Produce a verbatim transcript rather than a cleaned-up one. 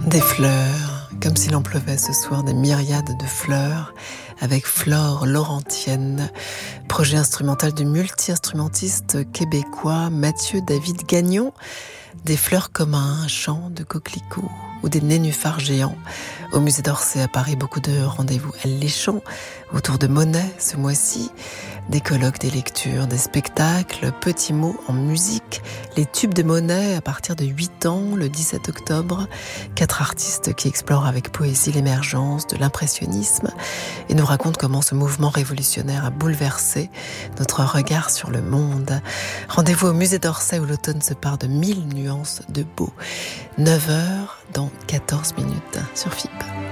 Des fleurs, comme s'il en pleuvait ce soir, des myriades de fleurs, avec Flore Laurentienne, projet instrumental du multi-instrumentiste québécois Mathieu David Gagnon. Des fleurs comme un champ de coquelicots ou des nénuphars géants. Au musée d'Orsay à Paris, beaucoup de rendez-vous alléchants autour de Monet ce mois-ci. Des colloques, des lectures, des spectacles, petits mots en musique, les tubes de Monet à partir de huit ans, le dix-sept octobre. Quatre artistes qui explorent avec poésie l'émergence de l'impressionnisme et nous racontent comment ce mouvement révolutionnaire a bouleversé notre regard sur le monde. Rendez-vous au musée d'Orsay où l'automne se part de mille nuances de beau. neuf heures dans quatorze minutes sur F I P.